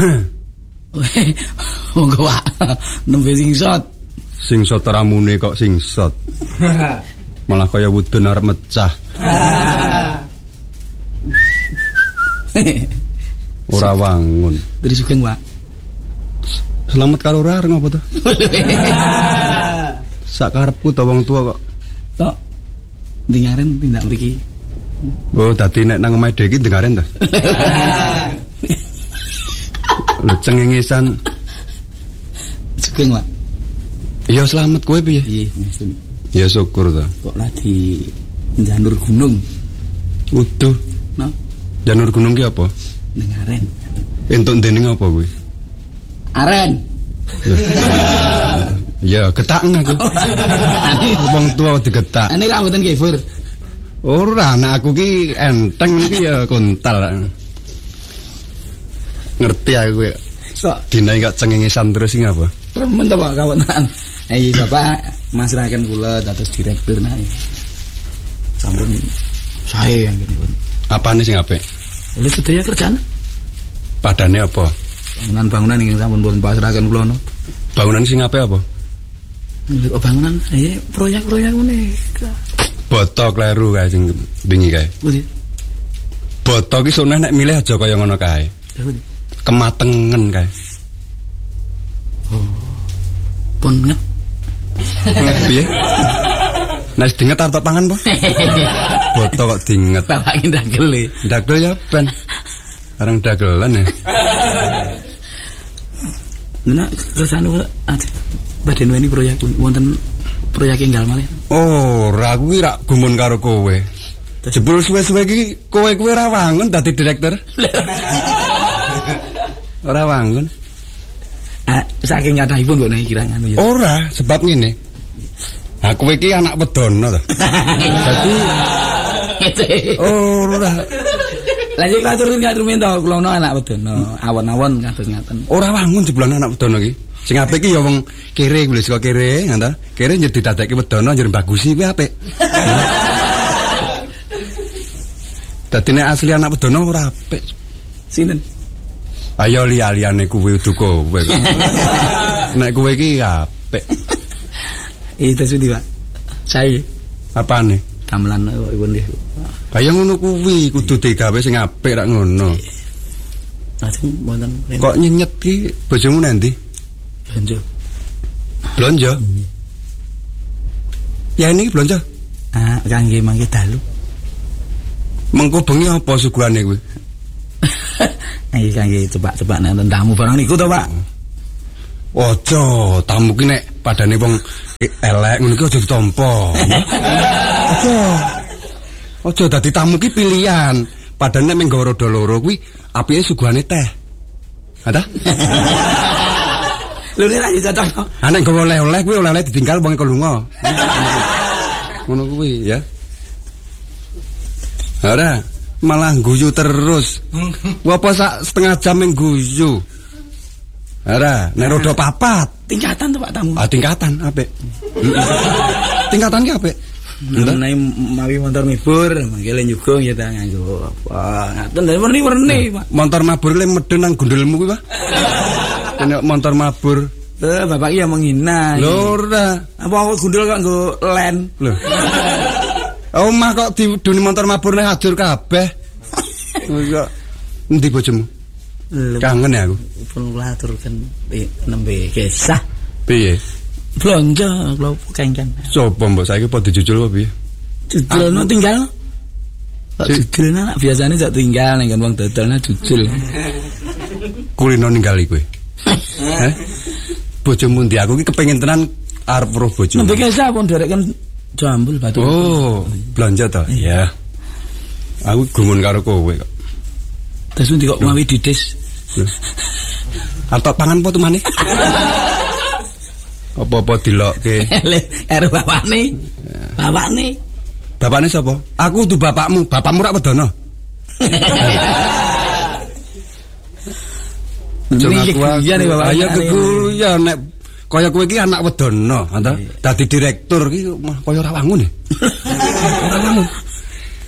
Monggo Pak. Nembe singsot. Singsot ramune kok singsot. Malah kaya wudun arep mecah. Ora wangun. Dari Sugeng, Pak. Selamat karo ora ngopo to? Sak karepku to wong tua kok. Tok. Dingaren tindak mriki. Oh, dadi nek nang omahe dhewe iki dengaren to. Lho cengengesan. Sugeng, Pak. Ya selamat kowe piye? Iya, ngesen. Ya syukur to. Kok lagi njanur gunung. Uduh. No? Janur gunung ki apa? Dengaren. Entuk dening apa kuwi? Aren. Ya, getakeng aku. Wong tua digetak. Ane ra mboten nggih, Fur. Ora, anak aku ki enteng iki ya kontal. Ngerti aku ya. Sok Dina kok cengengesan terus iki apa? remen to Pak kawonan. Bapak masrahaken kula dados direktur nah. Sampun sae anggenipun. Apane sing apik? Lha sedaya kerjaan. Padane apa? Bangunan ingkang sampun pun pasrahaken kula no. Bangunan sing apik apa? Lha bangunan proyek-proyek ngene. Boto kleru kae sing wingi kae. Pundi? Boto ki sunah nek milih aja kaya ngono kae. Kematengen kae. Oh. Pun nget. Piye? Nek dinget arep pangan po? Boto kok dinget. Bapak ki ndagel e. Ndagel ya ben. Areng dagelan ya. Nah, kersane badhe nuweni proyek wonten proyek enggal malih. Oh, ora aku ki rak gumun karo kowe. Jebul suwe-suwe iki kowe ora wangun dadi direktur. Ora wangun. Saking kathahipun kok nek kira ngono ya. Ora, sebab ngene. Ha kowe iki anak wedono to. Dadi ora. Lah iki ngatur minta kula ono anak wedono, awon-awon kados ngaten. Ora wangun jebulane anak wedono iki. Sing apik iki ya wong kere kuwi saka kere, ngono. Kere nyer didadekke wedono nyer bagusi kuwi apik. Dadi nek asli anak wedono ora apik. Sinten? Ayo liya-liyane kuwi udu kowe. Nek kowe iki apik. Itu sudah Pak. Saya Apane? gamelan ibu nggih. Kaya ngono kuwi kudu digawe sing apik rak ngono. Lajeng wonten Kok nyenyet ki bojomu nanti? belanja. Blonjo. Ya ini blonjo. Kangge mangke dalu. Mengko bengi apa suguhane kuwi? Iki kangge coba-coba nonton tamu barang niku to, Pak. Aja, tamu ki nek padane wong elek ngono ki aja ditampa. Aja dadi tamu ki pilihan. Padane nek nggawa rodo loro kuwi apike suguhane teh. Ada? Lho nek ra cocok. Nek nggawa oleh-oleh kuwi oleh-oleh ditinggal wong iku lunga. Ngono kuwi ya. Ora, malah guyu terus. Apa sak setengah jam guyu. Ora, nek rodo papat. Tingkatan to Pak tamu. Tingkatan apik. Tingkatan ki apik. Menawi mawi motor mibur, mangke le nyugung ya ta nganggo apa. Ngaten dari werni-werni, Pak. Motor mabur le medhen nang gundulmu kuwi, Pak. Nek motor mabur. Bapak iya menghina. Lho ora. Apa gundul kok nggo len. Lho. Omah kok diduni motor mabur nek ajur kabeh. Kok endi bojomu? Kangen ya aku. Pun kula aturken nembe kesah. Piye? Blonjo kula kengken. Coba mbok saiki padha jujul apa piye? Jujulno tinggal. Kok jujulna nak biasane sak tinggal ning wong dodolna jujul. Kulino ningali kowe. Heh. Bojomu ndi aku ki kepengin tenan arep weruh bojomu. Nembe kesah pun dereken jambul batu. Oh, belanja to? Iya. Aku gumun karo kowe kok. Terus ndi kok mawi didis. Atok pangan apa tumane? Apa-apa dilokke. Karo bapakne. Bapakne. Bapakne sapa? Aku kudu bapakmu. Bapakmu rak wedono. Ayo keguyan nek kaya kowe iki anak wedono, ta? Dadi direktur iki mah kaya ora wangun. Ora wangun.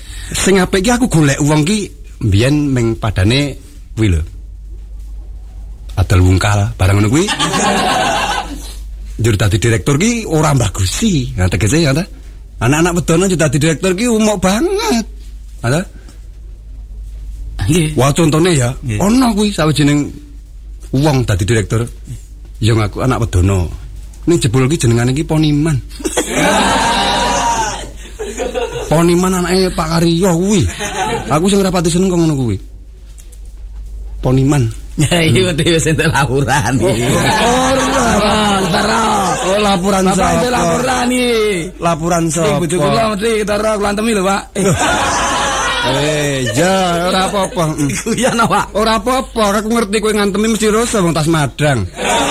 Sing apik iki aku golek wong ki mbiyen ming padane kuwi lho. kadal wungkal barang ngono kuwi. Njur dadi direktur ki ora mbagusi. Nah tegese ya ta. Anak-anak wedono njur dadi direktur ki umuk banget. Ada? Nggih. Wah contone ya, ono kuwi sawijining wong dadi direktur. Ya ngaku anak wedono. Ning jebul ki jenengane ki Poniman. Poniman anake Pak Karyo kuwi. Aku sing rapati seneng kok ngono kuwi. Poniman. Ya iya wis entuk laporan. Oh, laporan sapa? Laporan iki. Laporan sapa? Bojo kula mesti ketara klantemi lho, Pak. Ya ora apa-apa. Guyon, Pak. Ora apa-apa, aku ngerti kowe ngantemi mesti rasa wong tas madang.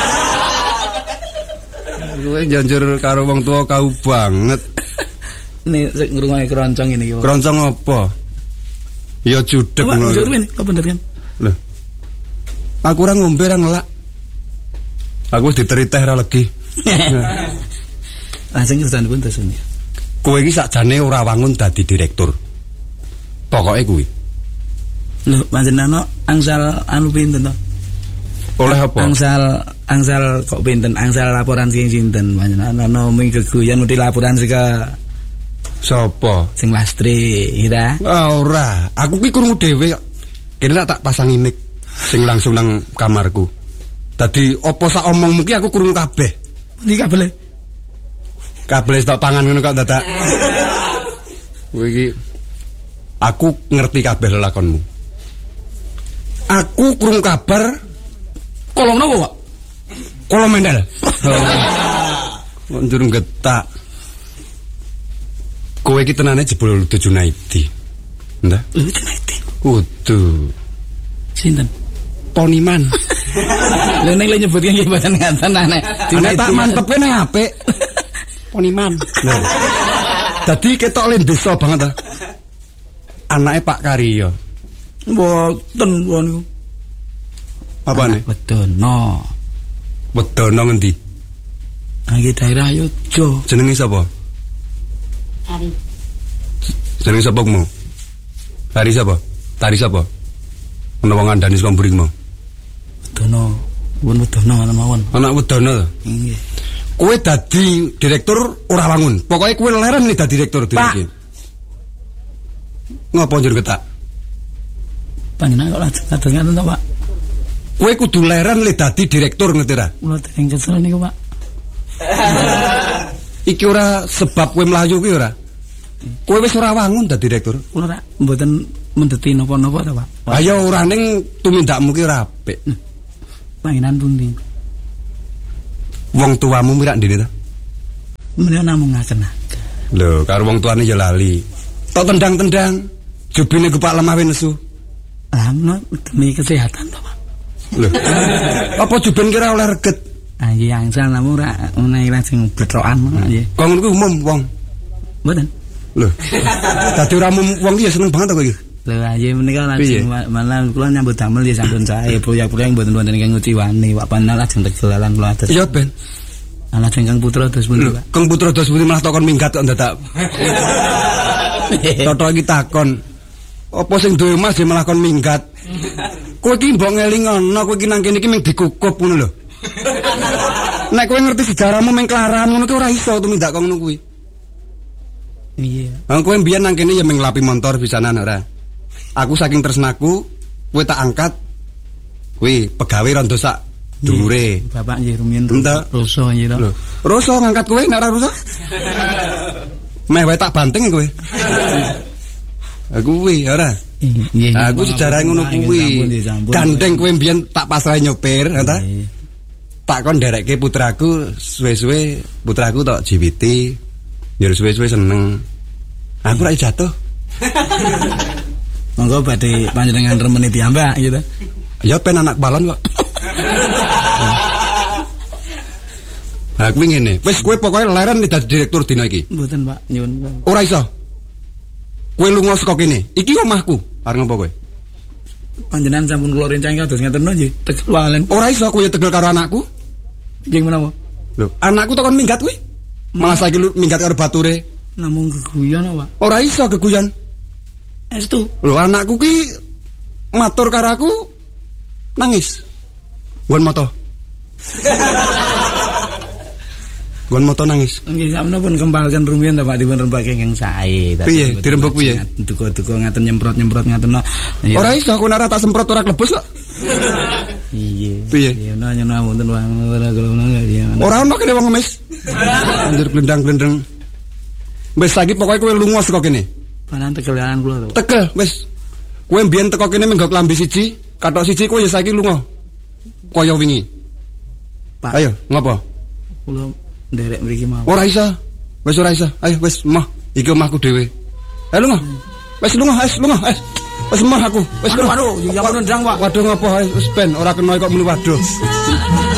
Kowe janjur karo wong tuwa kau banget. Nih sik ngrungokke keroncong ngene iki. Keroncong apa? Ya judeg ngono. Pak, jurwen kok bener kan? Lho. Aku ora ngombe ora ngelak. Aku wis diteri teh ora legi. Langsung kerjaan pun terus. Kowe iki sakjane ora wangun dadi direktur. Pokoke kuwi. Lho, panjenengan angsal anu pinten to? Oleh apa? Angsal kok pinten? Angsal laporan sing sinten? Panjenengan ana ming geguyan mesti laporan sika sapa? Sing Lastri, ira? Ora, aku ki krungu dhewe kok. Kene tak pasang inik sing langsung nang kamarku. Dadi apa sak omongmu ki aku krungu kabeh. Ndi kabele? Kabeh stok pangan ngono kok dadak. Kowe iki aku ngerti kabeh lelakonmu. Aku krungu kabar kolom napa, Pak? Kolom mendel. Kok njur getak. Kowe iki tenane jebul Ludo Junaidi. Ndah? Ludo Junaidi. Kudu. Sinten? Poniman. Lha nek nyebutke nggih mboten ngaten aneh. Nek tak mantepe nek apik. Poniman. Lho. Dadi ketok le desa banget ta. Anake Pak Karyo. Mboten niku. Apane? Wedono. Wedono ngendi? Nggih daerah Yojo. Jenenge sapa? Hari. Jenenge sapa mu? Hari sapa? Tari sapa? Ana wong ngandani saka mburing mu. Wedono. Wedono mawon. Anak Wedono to? Nggih. Kowe dadi direktur ora wangun. Pokoke kowe leren nih dadi direktur iki. Ngopo njur ketak? Panjenengan kok lajeng kados ngaten to, Pak? Kowe kudu leren le dadi direktur ngerti ra? Kula dereng kesel niku, Pak. Iki ora sebab kowe mlayu kuwi ora. Kowe wis ora wangun dadi direktur. Kula ra mboten mendeti napa-napa to, Pak. Ayo ora ning tumindakmu ki ora apik. Panjenengan pundi? Wong tuamu mirak ndene ta? Menawa namung ngaken. Lho, karo wong tuane ya lali. Tok tendang-tendang, jubine gepak lemah nesu. Lah, demi kesehatan to, Pak. Lho. Apa juben kira oleh reget? Ah, iya angsal namung ora menawi lajeng bletrokan nggih. Kok ngono kuwi umum wong. Mboten. Lho. Dadi ora umum wong iki ya seneng banget kok iki. Lho, aja menika lajeng malah kula nyambut damel ya sampun sae. Proyek-proyek mboten wonten ingkang nguciwani, Pak Panal lajeng tegelalan kula atus. Iya, Ben. Lajeng Kang Putra dos pundi, Pak? Kang Putra dos pundi malah takon minggat kok dadak. Toto iki takon. Apa sing duwe Mas malah kon minggat? Kowe iki mbok ngeling ana, kowe iki nang kene iki mung dikukup ngono lho. Nek kowe ngerti sejarahmu mung kelaran ngono ki ora iso tumindak kok ngono kuwi. Iya. Wong kowe mbiyen nang kene ya mung nglapi montor pisanan ora. Aku saking tresnaku, kowe tak angkat. Kuwi pegawe rondo sak dhuwure. Bapak nggih rumiyin Roso nggih to. Lho, Roso ngangkat kowe nek ora Roso. Meh wae tak banting kowe. Aku kuwi ora. Nggih. Aku sejarah ngono kuwi. Gandeng kowe mbiyen tak pasrah nyopir, ta? Tak kon nderekke putraku, suwe-suwe putraku tok jiwiti. Ya suwe-suwe seneng. Aku ra jatuh. Monggo badhe panjenengan remeni piyambak gitu. Ya pen anak balon kok. Nah, kuwi ngene. Wis kowe pokoke leren dadi direktur dina iki. Mboten, Pak. Nyuwun. Ora iso. Kowe lunga saka kene. Iki omahku. Arep ngopo kowe? Panjenengan sampun kula rencang kados ngaten nggih. Tegel walen. Ora iso kowe tegel karo anakku. Nggih menawa. Lho, anakku takon minggat kuwi. Malah saiki minggat karo bature. Namung geguyon, Pak. Ora iso geguyon. Estu. Lho, anakku ki matur karo aku nangis. Nggon moto. Nggon moto nangis. Nggih sampeyan pun kempalkan rumiyin ta Pak dipun rembake ingkang sae. Piye dirembuk piye? Duga-duga ngaten nyemprot-nyemprot ngaten. Ora iso aku nek tak semprot ora klebus kok. Iya. Piye? Ya nanya wonten wae ora gelem ya. Ora ono kene wong ngemis. Anjir glendang-glendeng. Wis saiki pokoke kowe lunga saka kene. Panan tegelanan kula to. Tegel wis. Kowe mbiyen teko kene menggo klambi siji, kathok siji kowe ya saiki lunga. Kaya wingi. Pak. Ayo, ngopo? Kula nderek mriki mau. Ora iso. Wis ora iso. Ayo wis mah. Iki omahku dhewe. Ayo lunga. Wis lunga, lunga. Wis mah aku. Wis Waduh, ya nendang Pak. Waduh ngopo wis ben ora kena kok muni waduh.